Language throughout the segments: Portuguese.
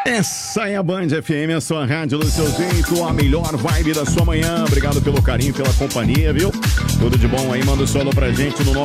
Essa é a Band FM, a sua rádio do seu jeito, a melhor vibe da sua manhã. Obrigado pelo carinho, pela companhia, viu? Tudo de bom aí, manda o seu alô pra gente no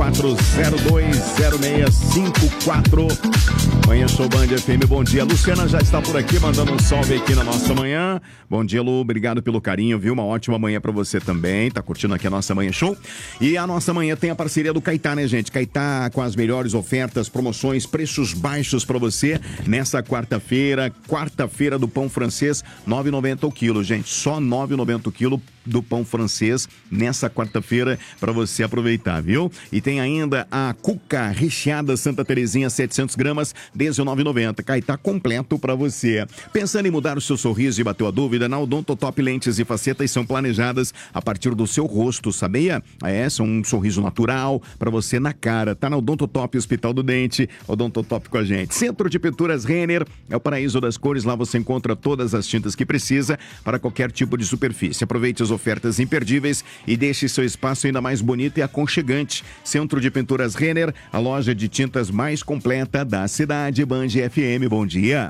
984-020654. Manhã Show Band FM, bom dia. Luciana já está por aqui, mandando um salve aqui na nossa manhã. Bom dia, Lu, obrigado pelo carinho, viu? Uma ótima manhã pra você também, tá curtindo aqui a nossa Manhã Show. E a nossa manhã tem a parceria do Caetá, né, gente? Caetá com as melhores ofertas, promoções, preços baixos pra você nessa quarta-feira do pão francês, R$ 9,90 o quilo, gente. Só R$ 9,90 o quilo do pão francês nessa quarta-feira para você aproveitar, viu? E tem ainda a cuca recheada Santa Terezinha, 700 gramas, R$ 19,90. Caetá completo para você. Pensando em mudar o seu sorriso e bateu a dúvida? Na Odontotop lentes e facetas são planejadas a partir do seu rosto, sabia? São um sorriso natural para você na cara. Tá na Odontotop Hospital do Dente, Odontotop com a gente. Centro de Pinturas Renner, é o paraíso das cores. Lá você encontra todas as tintas que precisa para qualquer tipo de superfície. Aproveite as ofertas imperdíveis e deixe seu espaço ainda mais bonito e aconchegante. Centro de Pinturas Renner, a loja de tintas mais completa da cidade. Band FM, bom dia.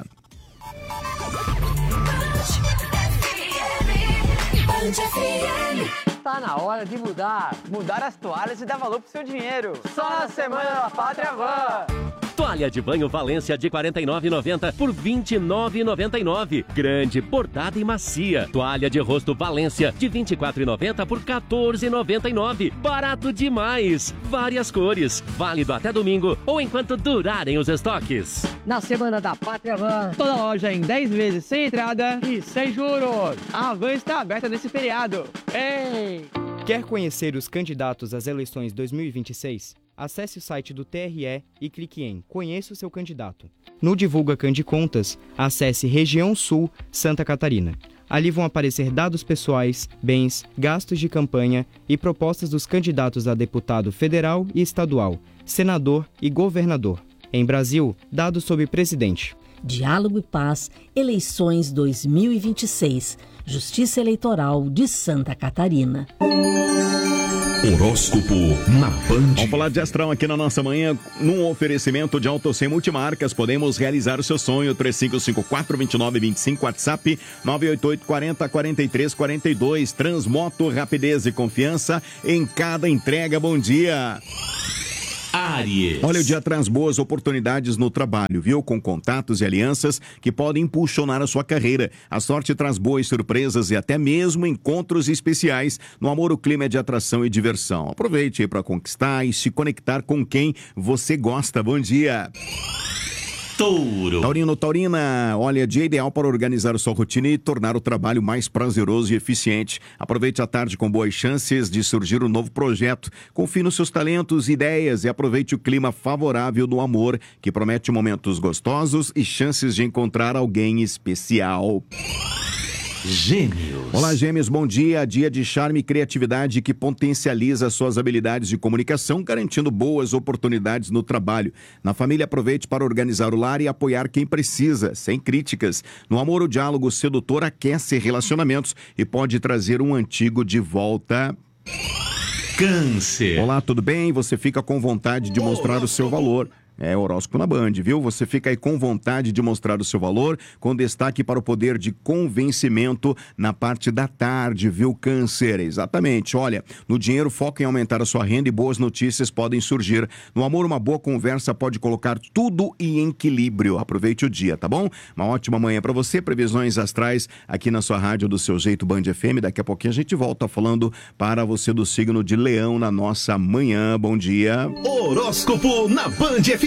Tá na hora de mudar as toalhas e dar valor pro seu dinheiro. Só na Semana da Pátria Van. Toalha de banho Valência de R$ 49,90 por R$ 29,99. Grande, bordada e macia. Toalha de rosto Valência de R$ 24,90 por R$ 14,99. Barato demais. Várias cores. Válido até domingo ou enquanto durarem os estoques. Na Semana da Pátria Van, toda loja em 10 vezes sem entrada e sem juros. A Van está aberta nesse feriado. Ei! Quer conhecer os candidatos às eleições 2026? Acesse o site do TRE e clique em Conheça o seu candidato. No Divulga Candicontas, acesse Região Sul, Santa Catarina. Ali vão aparecer dados pessoais, bens, gastos de campanha e propostas dos candidatos a deputado federal e estadual, senador e governador. Em Brasil, dados sobre presidente. Diálogo e Paz, eleições 2026. Justiça Eleitoral de Santa Catarina. Horóscopo na Band. Vamos falar de astral aqui na nossa manhã, num oferecimento de Auto 100 Multimarcas. Podemos realizar o seu sonho. 3554-2925, WhatsApp 988-40-43-42. Transmoto, rapidez e confiança em cada entrega. Bom dia. Áries. Olha, o dia traz boas oportunidades no trabalho, viu? Com contatos e alianças que podem impulsionar a sua carreira. A sorte traz boas surpresas e até mesmo encontros especiais. No amor, o clima é de atração e diversão. Aproveite aí para conquistar e se conectar com quem você gosta. Bom dia. Touro. Taurino, Taurina, olha, dia ideal para organizar a sua rotina e tornar o trabalho mais prazeroso e eficiente. Aproveite a tarde com boas chances de surgir um novo projeto. Confie nos seus talentos e ideias e aproveite o clima favorável do amor, que promete momentos gostosos e chances de encontrar alguém especial. Gêmeos. Olá, Gêmeos, bom dia. Dia de charme e criatividade que potencializa suas habilidades de comunicação, garantindo boas oportunidades no trabalho. Na família, aproveite para organizar o lar e apoiar quem precisa, sem críticas. No amor, o diálogo sedutor aquece relacionamentos e pode trazer um antigo de volta. Câncer. Olá, tudo bem? Você fica com vontade de mostrar o seu valor. É horóscopo na Band, viu? Você fica aí com vontade de mostrar o seu valor, com destaque para o poder de convencimento na parte da tarde, viu, Câncer? Exatamente. Olha, no dinheiro, foca em aumentar a sua renda e boas notícias podem surgir. No amor, uma boa conversa pode colocar tudo em equilíbrio. Aproveite o dia, tá bom? Uma ótima manhã para você. Previsões astrais aqui na sua rádio do seu jeito, Band FM. Daqui a pouquinho a gente volta falando para você do signo de Leão na nossa manhã. Bom dia. Horóscopo na Band FM.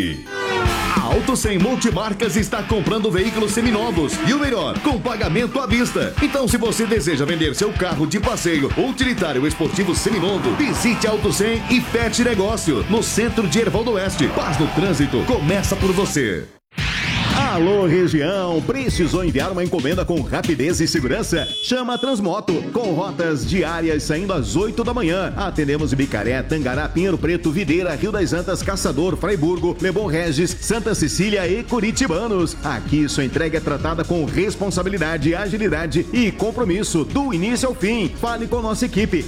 A Auto 100 Multimarcas está comprando veículos seminovos e o melhor, com pagamento à vista. Então, se você deseja vender seu carro de passeio ou utilitário esportivo seminovo, visite a Auto 100 e feche negócio no centro de Erval do Oeste. Paz no trânsito começa por você. Alô, região! Precisou enviar uma encomenda com rapidez e segurança? Chama a Transmoto, com rotas diárias saindo às 8 da manhã. Atendemos em Bicaré, Tangará, Pinheiro Preto, Videira, Rio das Antas, Caçador, Fraiburgo, Lebon Regis, Santa Cecília e Curitibanos. Aqui sua entrega é tratada com responsabilidade, agilidade e compromisso do início ao fim. Fale com nossa equipe,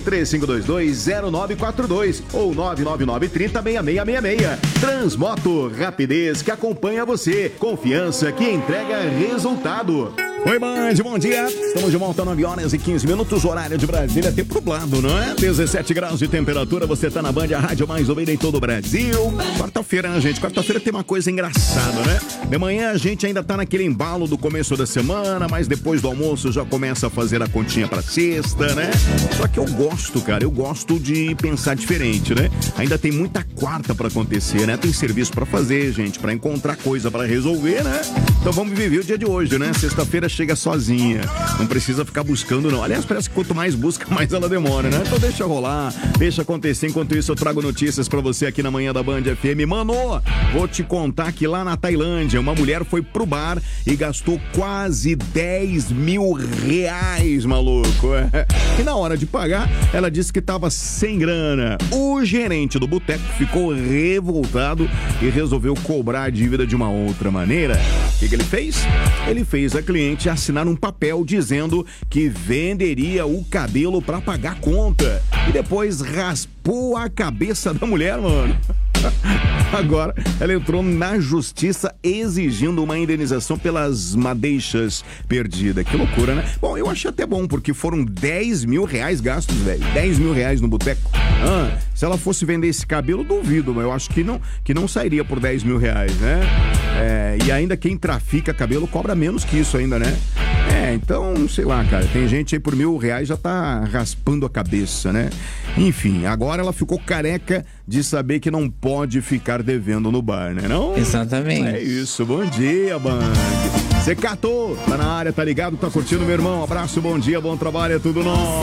3522-0942 ou 999-30-6666. Transmoto, rapidez que acompanha você. Confiança confiança que entrega resultado. Oi, Band, bom dia. Estamos de volta, 9 horas e 15 minutos, horário de Brasília, tempo nublado, não é? 17 graus de temperatura, você tá na Band, a rádio mais ouvida em todo o Brasil. Quarta-feira, né, gente? Quarta-feira tem uma coisa engraçada, né? De manhã a gente ainda tá naquele embalo do começo da semana, mas depois do almoço já começa a fazer a continha pra sexta, né? Só que eu gosto, cara, eu gosto de pensar diferente, né? Ainda tem muita quarta pra acontecer, né? Tem serviço pra fazer, gente, pra encontrar coisa pra resolver, né? Então vamos viver o dia de hoje, né? Sexta-feira chega sozinha, não precisa ficar buscando não. Aliás, parece que quanto mais busca, mais ela demora, né? Então deixa rolar, deixa acontecer. Enquanto isso eu trago notícias pra você aqui na manhã da Band FM. Mano, vou te contar que lá na Tailândia, uma mulher foi pro bar e gastou quase 10 mil reais, maluco. E na hora de pagar, ela disse que tava sem grana. O gerente do boteco ficou revoltado e resolveu cobrar a dívida de uma outra maneira. O que ele fez? Ele fez a cliente assinar um papel dizendo que venderia o cabelo pra pagar a conta. E depois raspou a cabeça da mulher, mano. Agora, ela entrou na justiça exigindo uma indenização pelas madeixas perdidas. Que loucura, né? Bom, eu achei até bom, porque foram 10 mil reais gastos, velho. 10 mil reais no boteco. Se ela fosse vender esse cabelo, duvido, mas eu acho que não sairia por 10 mil reais, né? E ainda quem trafica cabelo cobra menos que isso ainda, né? Então, sei lá, cara, tem gente aí por R$1.000 já tá raspando a cabeça, né? Enfim, agora ela ficou careca de saber que não pode ficar devendo no bar, né não? Exatamente. É isso, bom dia, Band. Você catou, tá na área, tá ligado, tá curtindo, meu irmão? Abraço, bom dia, bom trabalho, é tudo nosso.